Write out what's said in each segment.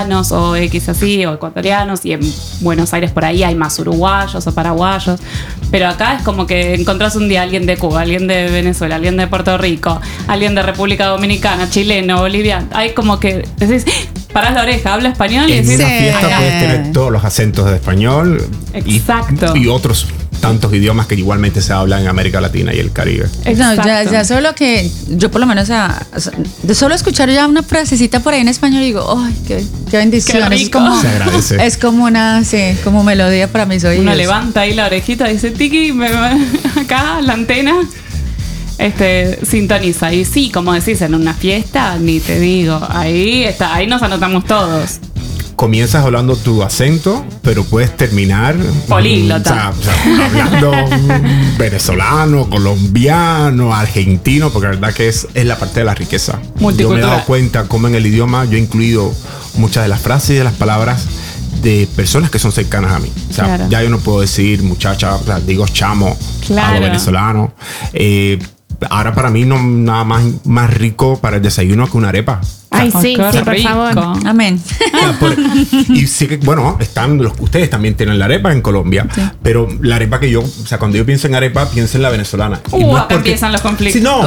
venezolanos o X así, o ecuatorianos, y en Buenos Aires por ahí hay más uruguayos o paraguayos. Pero acá es como que encontrás un día alguien de Cuba, alguien de Venezuela, alguien de Puerto Rico, alguien de República Dominicana, chileno, boliviano. Hay como que decís, parás la oreja, habla español y En decís, una fiesta puedes tener todos los acentos de español exacto. y otros tantos idiomas que igualmente se hablan en América Latina y el Caribe. No, ya solo que yo por lo menos de solo escuchar ya una frasecita por ahí en español digo, ¡ay, qué bendición! Qué Es rico. como, Se agradece. es como una, sí, como melodía para mis oídos. Uno levanta ahí la orejita y dice, tiki, acá la antena sintoniza. Y sí, como decís, en una fiesta, ni te digo, ahí nos anotamos todos. Comienzas hablando tu acento, pero puedes terminar políglota. O sea, hablando venezolano, colombiano, argentino, porque la verdad que es la parte de la riqueza. Yo me he dado cuenta cómo en el idioma yo he incluido muchas de las frases y de las palabras de personas que son cercanas a mí. O sea, claro, ya yo no puedo decir muchacha, o sea, digo chamo, claro, algo venezolano. Ahora para mí no nada más rico para el desayuno que una arepa. Ay, sí, por favor. Amén. Y sí que, bueno, ustedes también tienen la arepa en Colombia, sí, pero la arepa que yo, o sea, cuando yo pienso en arepa, pienso en la venezolana. Y no es porque empiezan los conflictos. Sí, no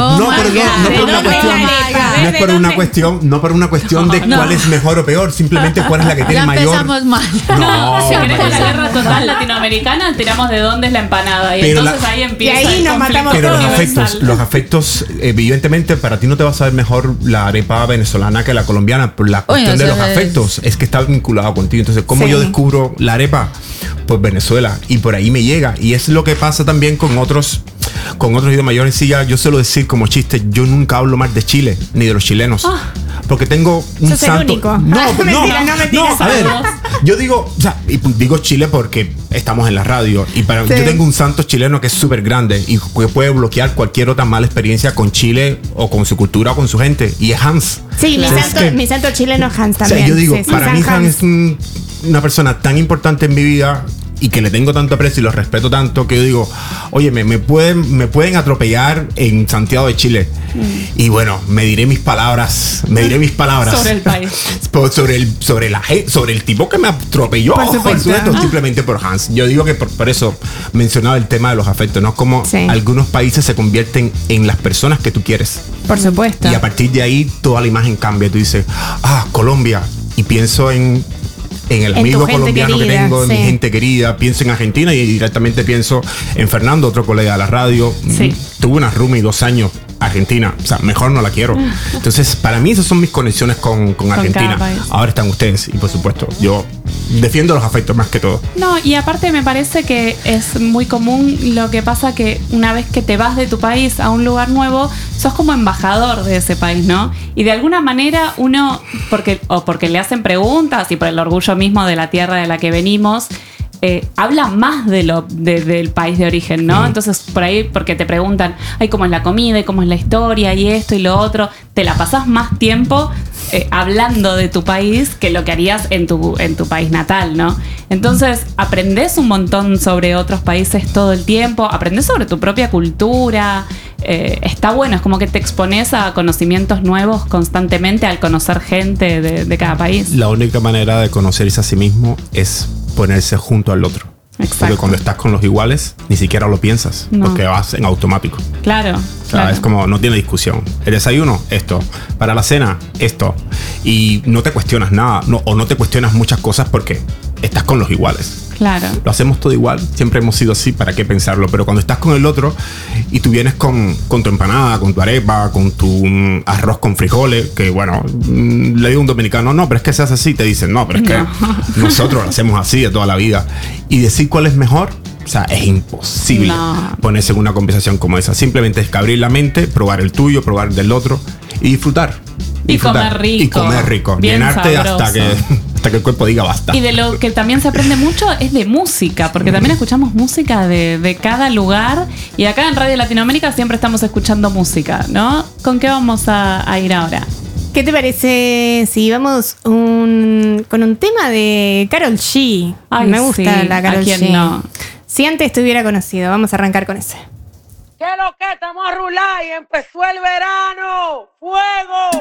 por una cuestión de cuál es mejor o peor, simplemente cuál es la que tiene ya mayor. Empezamos mal. No, si queremos la guerra total latinoamericana, tiramos de dónde es la empanada. Y pero entonces ahí empieza. Y ahí nos matamos pero todos. los afectos, evidentemente, para ti no te va a saber mejor la arepa venezolana que la colombiana, por la cuestión de los afectos es que está vinculado contigo. Entonces, ¿cómo yo descubro la arepa? Pues Venezuela, y por ahí me llega. Y es lo que pasa también con otros idiomas. Yo suelo decir como chiste, yo nunca hablo mal de Chile ni de los chilenos, porque tengo un santo. No, a ver, yo digo, o sea, y digo Chile porque estamos en la radio y yo tengo un santo chileno que es súper grande y que puede bloquear cualquier otra mala experiencia con Chile o con su cultura o con su gente, y es Hans. Sí, mi santo chileno Hans también. O sea, yo digo, para mí Hans es una persona tan importante en mi vida y que le tengo tanto aprecio y lo respeto tanto que yo digo, oye, me pueden atropellar en Santiago de Chile. Y bueno, me diré mis palabras sobre el país, sobre el tipo que me atropelló, por supuesto, simplemente por Hans. Yo digo que por eso mencionaba el tema de los afectos, ¿no? Como algunos países se convierten en las personas que tú quieres. Por supuesto. Y a partir de ahí toda la imagen cambia. Tú dices, Colombia, y pienso en el amigo colombiano querida, que tengo, en mi gente querida, pienso en Argentina y directamente pienso en Fernando, otro colega de la radio. Tuve una roomie 2 años Argentina, o sea, mejor no la quiero. Entonces, para mí esas son mis conexiones con Argentina. Ahora están ustedes y por supuesto, yo defiendo los afectos más que todo. No, y aparte me parece que es muy común lo que pasa, que una vez que te vas de tu país a un lugar nuevo, sos como embajador de ese país, ¿no? Y de alguna manera uno, porque le hacen preguntas y por el orgullo mismo de la tierra de la que venimos, habla más del país de origen, ¿no? Entonces, por ahí, porque te preguntan, cómo es la comida y cómo es la historia y esto y lo otro, te la pasás más tiempo hablando de tu país que lo que harías en tu país natal, ¿no? Entonces, aprendés un montón sobre otros países todo el tiempo, aprendés sobre tu propia cultura. Está bueno, es como que te expones a conocimientos nuevos constantemente al conocer gente de cada país. La única manera de conocerse a sí mismo es ponerse junto al otro. Exacto. Porque cuando estás con los iguales, ni siquiera lo piensas, porque vas en automático. Claro. O sea, es como, no tiene discusión. El desayuno, esto. Para la cena, esto. Y no te cuestionas nada, o no te cuestionas muchas cosas porque estás con los iguales. Claro. Lo hacemos todo igual, siempre hemos sido así, ¿para qué pensarlo? Pero cuando estás con el otro y tú vienes con tu empanada, con tu arepa, con tu arroz con frijoles, que bueno, le digo a un dominicano, no, pero es que se hace así, te dicen, no, pero es que nosotros lo hacemos así de toda la vida. Y decir cuál es mejor, o sea, es imposible ponerse en una conversación como esa. Simplemente es que abrir la mente, probar el tuyo, probar el del otro y disfrutar. Y comer rico. Y comer rico. Llenarte hasta que el cuerpo diga basta. Y de lo que también se aprende mucho es de música, porque también escuchamos música de cada lugar. Y acá en Radio Latinoamérica siempre estamos escuchando música, ¿no? ¿Con qué vamos a ir ahora? ¿Qué te parece si vamos con un tema de Karol G? Me gusta la Karol G. No. Si antes estuviera conocido, vamos a arrancar con ese. ¿Qué lo que estamos a rular y empezó el verano? ¡Fuego!